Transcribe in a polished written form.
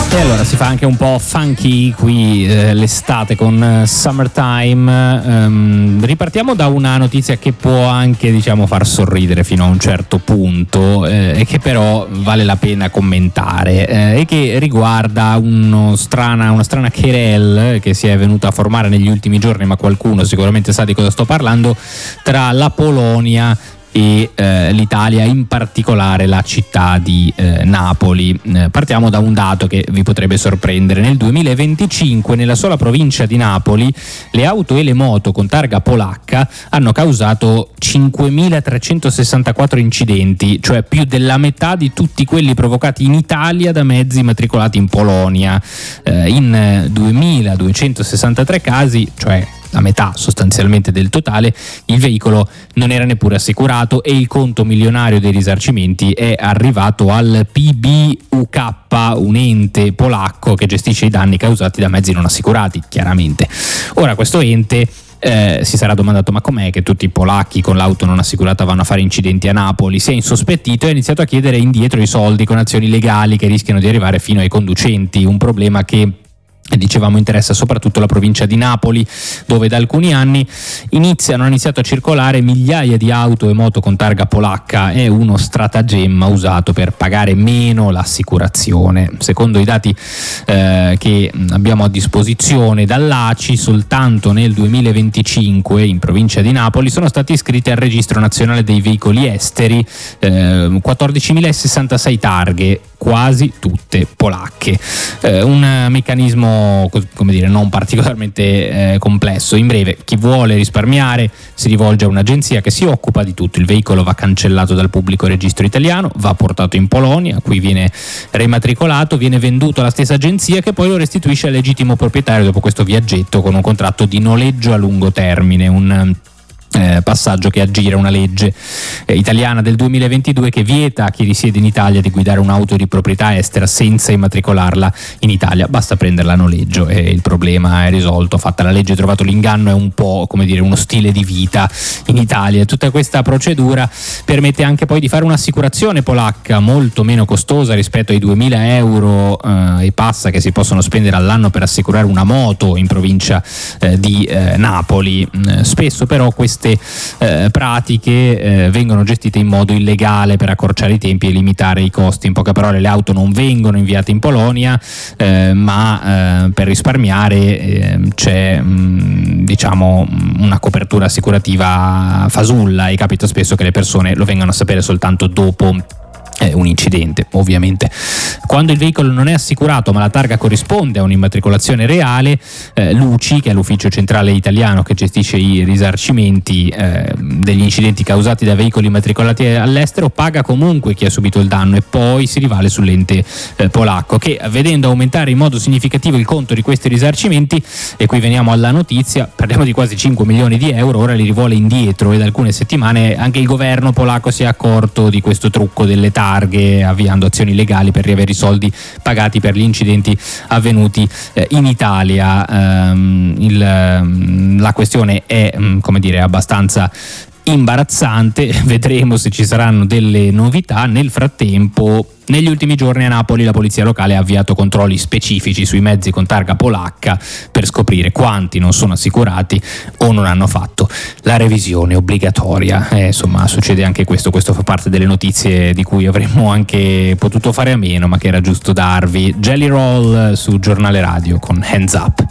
E allora si fa anche un po' funky qui l'estate con Summertime. Ripartiamo da una notizia che può anche, diciamo, far sorridere fino a un certo punto e che però vale la pena commentare e che riguarda una strana querelle che si è venuta a formare negli ultimi giorni, ma qualcuno sicuramente sa di cosa sto parlando, tra la Polonia e l'Italia, in particolare la città di Napoli. Partiamo da un dato che vi potrebbe sorprendere. Nel 2025 nella sola provincia di Napoli le auto e le moto con targa polacca hanno causato 5.364 incidenti, cioè più della metà di tutti quelli provocati in Italia da mezzi matricolati in Polonia. In 2.263 casi, cioè la metà sostanzialmente del totale, il veicolo non era neppure assicurato e il conto milionario dei risarcimenti è arrivato al PBUK, un ente polacco che gestisce i danni causati da mezzi non assicurati, chiaramente. Ora questo ente si sarà domandato: ma com'è che tutti i polacchi con l'auto non assicurata vanno a fare incidenti a Napoli? Si è insospettito e ha iniziato a chiedere indietro i soldi con azioni legali che rischiano di arrivare fino ai conducenti, un problema che, dicevamo, interessa soprattutto la provincia di Napoli, dove da alcuni anni hanno iniziato a circolare migliaia di auto e moto con targa polacca. È uno stratagemma usato per pagare meno l'assicurazione. Secondo i dati che abbiamo a disposizione dall'ACI, soltanto nel 2025 in provincia di Napoli sono stati iscritti al registro nazionale dei veicoli esteri 14.066 targhe, quasi tutte polacche. Un meccanismo, come dire, non particolarmente complesso. In breve, chi vuole risparmiare si rivolge a un'agenzia che si occupa di tutto. Il veicolo va cancellato dal pubblico registro italiano, va portato in Polonia, qui viene rimatricolato, viene venduto alla stessa agenzia che poi lo restituisce al legittimo proprietario dopo questo viaggetto con un contratto di noleggio a lungo termine, un passaggio che aggira una legge italiana del 2022 che vieta a chi risiede in Italia di guidare un'auto di proprietà estera senza immatricolarla in Italia. Basta prenderla a noleggio e il problema è risolto. Fatta la legge, trovato l'inganno, è un po', come dire, uno stile di vita in Italia. Tutta questa procedura permette anche poi di fare un'assicurazione polacca molto meno costosa rispetto ai 2.000 euro e passa che si possono spendere all'anno per assicurare una moto in provincia di Napoli. Spesso però queste pratiche vengono gestite in modo illegale per accorciare i tempi e limitare i costi. In poche parole, le auto non vengono inviate in Polonia, ma per risparmiare c'è diciamo una copertura assicurativa fasulla, e capita spesso che le persone lo vengano a sapere soltanto dopo un incidente, ovviamente. Quando il veicolo non è assicurato ma la targa corrisponde a un'immatricolazione reale, l'UCI, che è l'ufficio centrale italiano che gestisce i risarcimenti degli incidenti causati da veicoli immatricolati all'estero, paga comunque chi ha subito il danno e poi si rivale sull'ente polacco, che, vedendo aumentare in modo significativo il conto di questi risarcimenti, e qui veniamo alla notizia, parliamo di quasi 5 milioni di euro, ora li rivuole indietro, e da alcune settimane anche il governo polacco si è accorto di questo trucco delle targhe, avviando azioni legali per riavere i soldi pagati per gli incidenti avvenuti in Italia. La questione è, come dire, abbastanza imbarazzante. Vedremo se ci saranno delle novità. Nel frattempo, negli ultimi giorni a Napoli la polizia locale ha avviato controlli specifici sui mezzi con targa polacca per scoprire quanti non sono assicurati o non hanno fatto la revisione obbligatoria. Insomma, succede anche questo fa parte delle notizie di cui avremmo anche potuto fare a meno, ma che era giusto darvi. Jelly Roll su Giornale Radio con Hands Up.